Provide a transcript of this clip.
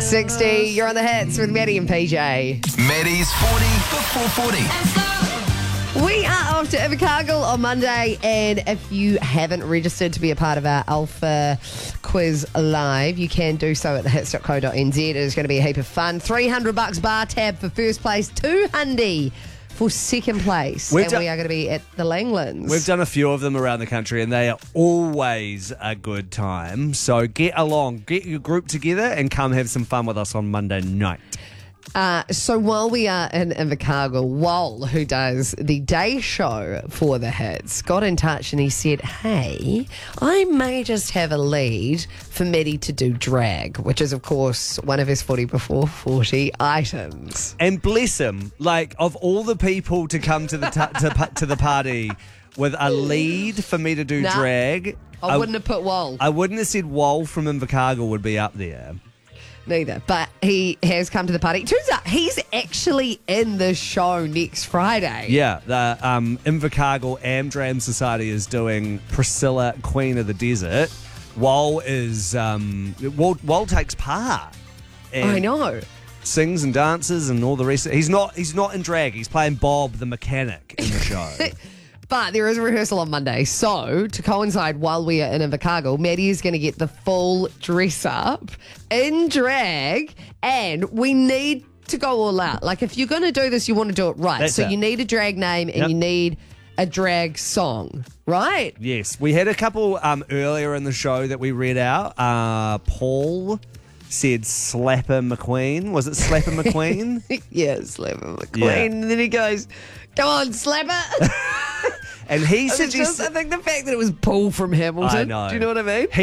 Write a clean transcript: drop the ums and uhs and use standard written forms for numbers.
60. You're on the hits with Maddie and PJ. Maddie's 40 for 440. We are off to Invercargill on Monday, and if you haven't registered to be a part of our Alpha Quiz Live, you can do so at thehits.co.nz. It is going to be a heap of fun. $300 bar tab for first place, $200 for second place, we are going to be at the Langlands. We've done a few of them around the country, and they are always a good time. So get along, get your group together, and come have some fun with us on Monday night. So while we are in Invercargill, Wal, who does the day show for the hits, got in touch and he said, hey, I may just have a lead for Maddie to do drag, which is, of course, one of his 40 before 40 items. And bless him, like, of all the people to come to the to the party with a lead for me to do drag, I wouldn't have put Wal. I wouldn't have said Wal from Invercargill would be up there. Neither, but he has come to the party. Turns out he's actually in the show next Friday. Yeah, the Invercargill Amdram Society is doing Priscilla, Queen of the Desert. Wal is Wal takes part. I know. Sings and dances and all the rest. He's not in drag. He's playing Bob the mechanic in the show. But there is a rehearsal on Monday. So, to coincide while we are in Invercargill, Maddie is going to get the full dress up in drag, and we need to go all out. Like, if you're going to do this, you want to do it right. That's so it. you need a drag name and you need a drag song, right? Yes. We had a couple earlier in the show that we read out. Paul said Slapper McQueen. Was it Slapper McQueen? Yeah, Slapper McQueen. Yeah. And then he goes, come on, Slapper. And he I suggested... think the fact that it was Paul from Hamilton. I know. Do you know what I mean?